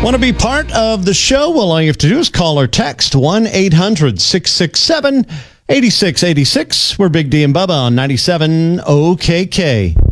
Want to be part of the show? Well, all you have to do is call or text 1-800-667-8686. We're Big D and Bubba on 97 OKK.